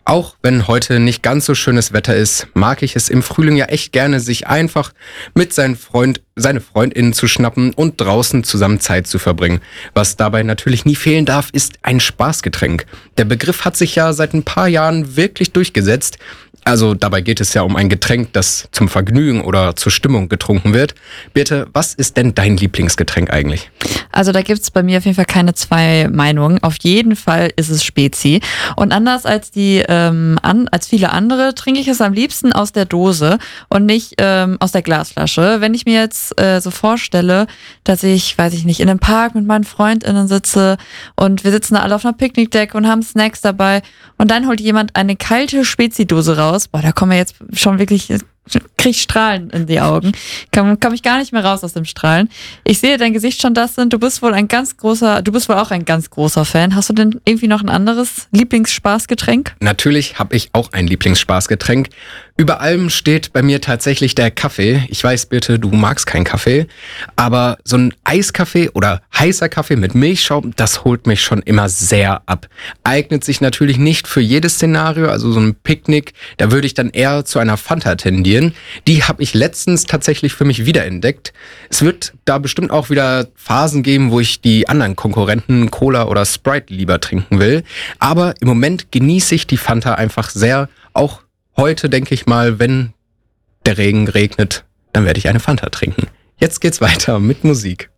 Auch wenn heute nicht ganz so schönes Wetter ist, mag ich es im Frühling ja echt gerne, sich einfach mit seine FreundInnen zu schnappen und draußen zusammen Zeit zu verbringen. Was dabei natürlich nie fehlen darf, ist ein Spaßgetränk. Der Begriff hat sich ja seit ein paar Jahren wirklich durchgesetzt. Also dabei geht es ja um ein Getränk, das zum Vergnügen oder zur Stimmung getrunken wird. Birte, was ist denn dein Lieblingsgetränk eigentlich? Also da gibt's bei mir auf jeden Fall keine zwei Meinungen. Auf jeden Fall ist es Spezi. Und anders als als viele andere trinke ich es am liebsten aus der Dose und nicht aus der Glasflasche. Wenn ich mir jetzt so vorstelle, dass ich, weiß ich nicht, in einem Park mit meinen FreundInnen sitze und wir sitzen da alle auf einer Picknickdecke und haben Snacks dabei und dann holt jemand eine kalte Spezi-Dose raus. Boah, da kommen wir jetzt schon wirklich, krieg ich Strahlen in die Augen. Komm ich gar nicht mehr raus aus dem Strahlen. Ich sehe dein Gesicht schon, Dustin. Du bist wohl auch ein ganz großer Fan. Hast du denn irgendwie noch ein anderes Lieblingsspaßgetränk? Natürlich habe ich auch ein Lieblingsspaßgetränk. Über allem steht bei mir tatsächlich der Kaffee. Ich weiß, Birte, du magst keinen Kaffee, aber so ein Eiskaffee oder heißer Kaffee mit Milchschaum, das holt mich schon immer sehr ab. Eignet sich natürlich nicht für jedes Szenario, also so ein Picknick, da würde ich dann eher zu einer Fanta tendieren. Die habe ich letztens tatsächlich für mich wiederentdeckt. Es wird da bestimmt auch wieder Phasen geben, wo ich die anderen Konkurrenten Cola oder Sprite lieber trinken will. Aber im Moment genieße ich die Fanta einfach sehr. Auch heute denke ich mal, wenn der Regen regnet, dann werde ich eine Fanta trinken. Jetzt geht's weiter mit Musik.